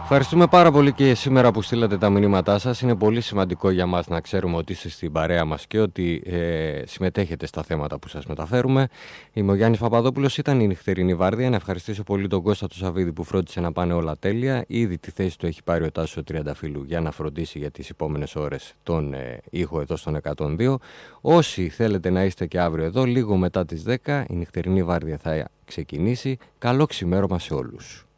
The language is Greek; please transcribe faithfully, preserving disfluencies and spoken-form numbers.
Ευχαριστούμε πάρα πολύ και σήμερα που στείλατε τα μηνύματά σας. Είναι πολύ σημαντικό για μας να ξέρουμε ότι είστε στην παρέα μας και ότι ε, συμμετέχετε στα θέματα που σας μεταφέρουμε. Είμαι ο Γιάννης Παπαδόπουλος, ήταν η νυχτερινή βάρδια. Να ευχαριστήσω πολύ τον Κώστα του Σαββίδη που φρόντισε να πάνε όλα τέλεια. Ήδη τη θέση του έχει πάρει ο Τάσος Τριανταφύλου για να φροντίσει για τις επόμενες ώρες τον ε, ήχο εδώ στον εκατόν δύο. Όσοι θέλετε να είστε και αύριο εδώ, λίγο μετά τις δέκα, η νυχτερινή βάρδια θα ξεκινήσει. Καλό ξημέρωμα σε όλους.